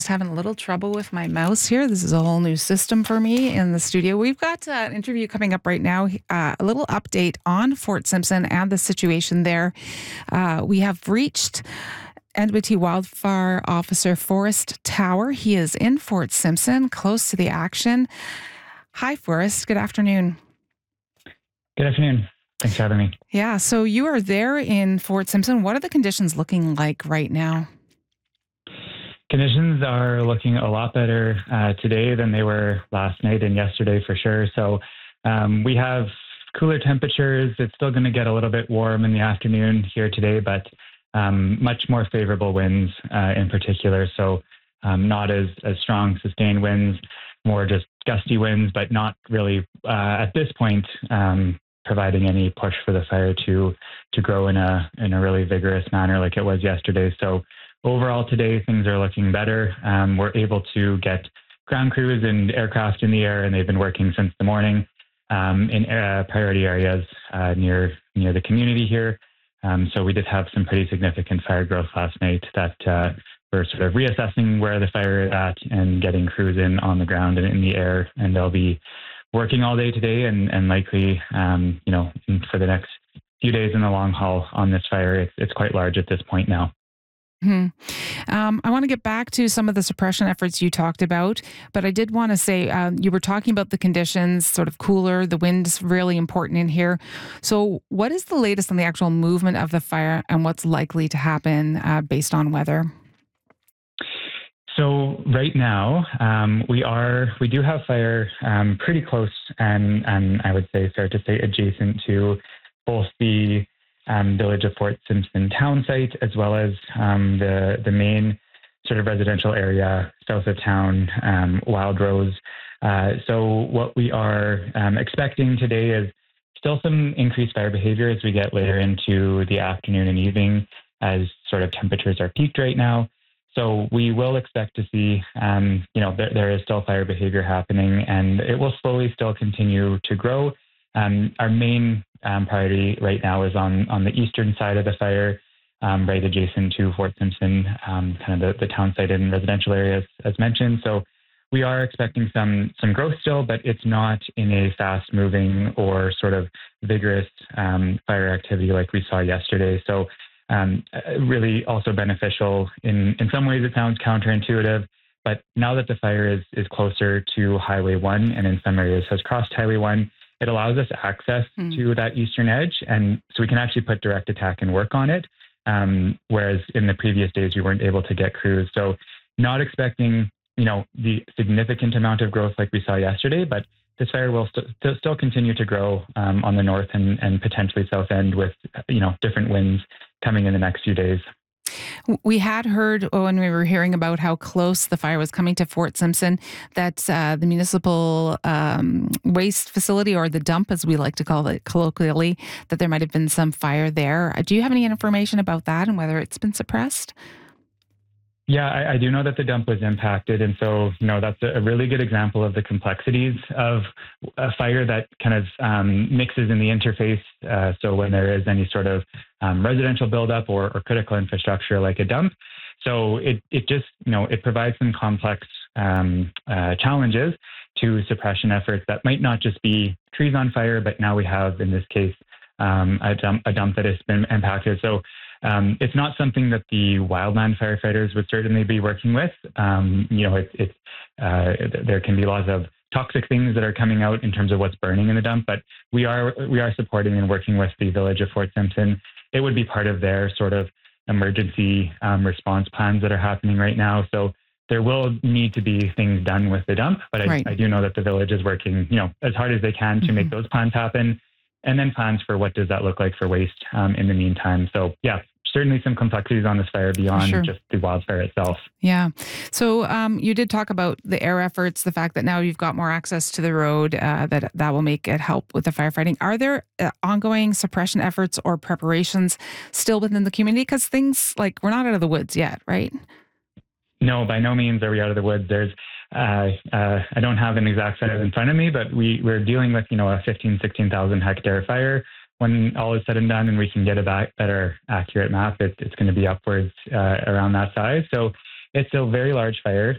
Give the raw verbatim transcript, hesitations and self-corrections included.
Having a little trouble with my mouse here. This is a whole new system for me in the studio. We've got uh, an interview coming up right now, uh, a little update on Fort Simpson and the situation there. Uh, we have reached N W T Wildfire Officer Forrest Tower. He is in Fort Simpson, close to the action. Hi, Forrest. Good afternoon. Good afternoon. Thanks for having me. Yeah, so you are there in Fort Simpson. What are the conditions looking like right now? Conditions are looking a lot better uh, today than they were last night and yesterday for sure. So um, we have cooler temperatures. It's still going to get a little bit warm in the afternoon here today, but um, much more favorable winds uh, in particular. So um, not as, as strong sustained winds, more just gusty winds, but not really uh, at this point um, providing any push for the fire to to grow in a in a really vigorous manner like it was yesterday. So overall today, things are looking better. Um, we're able to get ground crews and aircraft in the air, and they've been working since the morning um, in uh, priority areas uh, near near the community here. Um, so we did have some pretty significant fire growth last night that uh, we're sort of reassessing where the fire is at and getting crews in on the ground and in the air, and they'll be working all day today and, and likely, um, you know, for the next few days in the long haul on this fire. It's, it's quite large at this point now. Hmm. Um, I want to get back to some of the suppression efforts you talked about, but I did want to say um, you were talking about the conditions, sort of cooler, the wind's really important in here. So what is the latest on the actual movement of the fire and what's likely to happen uh, based on weather? So right now, um, we are we do have fire um, pretty close and and I would say fair to say adjacent to both the um, village of Fort Simpson town site as well as um, the the main sort of residential area south of town, um, Wild Rose. Uh, so what we are um, expecting today is still some increased fire behavior as we get later into the afternoon and evening, as sort of temperatures are peaked right now. So we will expect to see, um, you know, there, there is still fire behavior happening, and it will slowly still continue to grow. Um, our main um, priority right now is on, on the eastern side of the fire, um, right adjacent to Fort Simpson, um, kind of the, the town site and residential areas, as mentioned. So we are expecting some some growth still, but it's not in a fast-moving or sort of vigorous um, fire activity like we saw yesterday. So Um, really also beneficial. In, in some ways, it sounds counterintuitive, but now that the fire is, is closer to Highway one and in some areas has crossed Highway one, it allows us access mm. to that eastern edge. And so we can actually put direct attack and work on it, um, whereas in the previous days, we weren't able to get crews. So not expecting, you know, the significant amount of growth like we saw yesterday, but this fire will st- still continue to grow um, on the north and, and potentially south end with, you know, different winds coming in the next few days. We had heard when we were hearing about how close the fire was coming to Fort Simpson that uh, the municipal um, waste facility, or the dump as we like to call it colloquially, that there might have been some fire there. Do you have any information about that and whether it's been suppressed? Yeah, I, I do know that the dump was impacted. And so, you know, that's a, a really good example of the complexities of a fire that kind of um, mixes in the interface. Uh, so when there is any sort of um, residential buildup or, or critical infrastructure like a dump. So it, it just, you know, it provides some complex um, uh, challenges to suppression efforts that might not just be trees on fire, but now we have, in this case, um, a dump, a dump that has been impacted. So Um, it's not something that the wildland firefighters would certainly be working with. Um, you know, it's, it's uh, there can be lots of toxic things that are coming out in terms of what's burning in the dump, but we are we are supporting and working with the village of Fort Simpson. It would be part of their sort of emergency um, response plans that are happening right now. So there will need to be things done with the dump, but I, right. I do know that the village is working, you know, as hard as they can to mm-hmm. make those plans happen, and then plans for what does that look like for waste um, in the meantime. So yeah, certainly some complexities on this fire beyond sure. just the wildfire itself. Yeah. So um, you did talk about the air efforts, the fact that now you've got more access to the road, uh, that that will make it help with the firefighting. Are there uh, ongoing suppression efforts or preparations still within the community? Because things like, we're not out of the woods yet, right? No, by no means are we out of the woods. There's, uh, uh, I don't have an exact size in front of me, but we, we're dealing with, you know, a fifteen, sixteen thousand hectare fire. When all is said and done and we can get a back, better accurate map, it, it's going to be upwards uh, around that size. So it's a very large fire.